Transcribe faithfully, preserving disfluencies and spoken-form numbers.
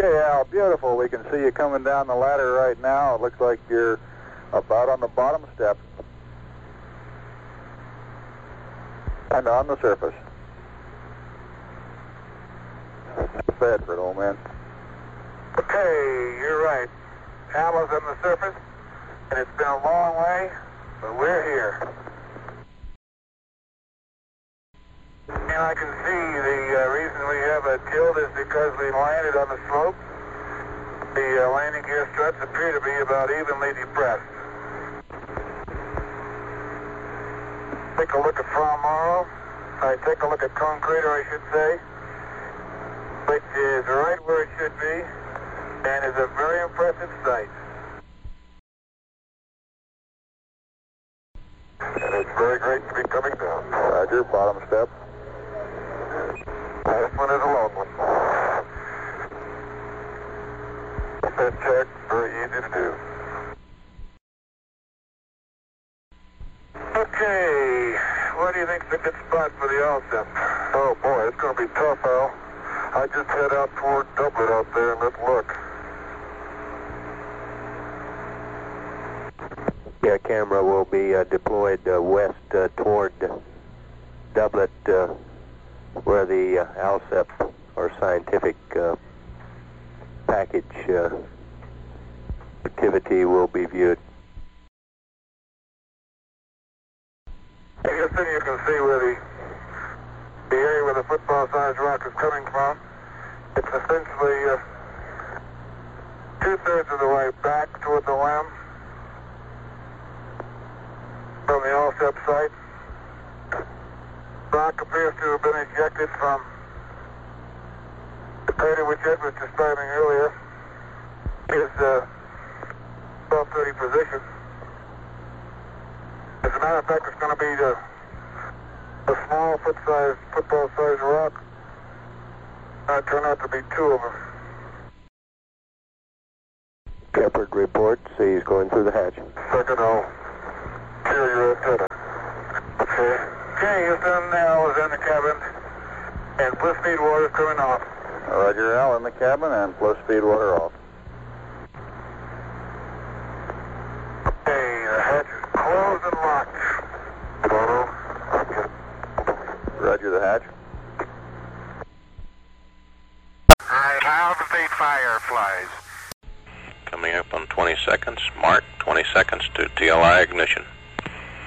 Okay, Al, beautiful. We can see you coming down the ladder right now. It looks like you're about on the bottom step. And on the surface. Bedford, old man. Okay, you're right. Al is on the surface, and it's been a long way, but we're here. And I can see the uh, reason we have a tilt is because we landed on the slope. The uh, landing gear struts appear to be about evenly depressed. Take a look at Fra Mauro. I take a look at Cone Crater, I should say, which is right where it should be, and is a very impressive sight. And it's very great to be coming down. Roger, bottom step. This one is a long one. Set check, very easy to do. Okay, what do you think's a good spot for the L S E P? Oh boy, it's going to be tough, Al. I just head out toward Dublin out there and let's look. Yeah, camera will be uh, deployed uh, west uh, toward Dublin, uh, where the uh, L S E P or scientific uh, package uh, activity will be viewed. I guess then you can see where the the area where the football-sized rock is coming from. It's essentially uh, two-thirds of the way back toward the limb from the L S E P site. Rock appears to have been ejected from the crater which Ed was describing earlier. His uh, twelve thirty position. As a matter of fact, it's going to be the, the small foot-sized, football-sized rock. Uh, turn out to be two of them. Shepard reports he's going through the hatch. Second, I'll clear your antenna. Okay. Okay, Houston, Al is in the cabin, and bliss speed water is coming off. Roger, Al, in the cabin, and flow speed water off. Okay, the hatch is closed and locked. Roger the hatch. Cloud of eight fireflies. Coming up on twenty seconds. Mark, twenty seconds to T L I ignition.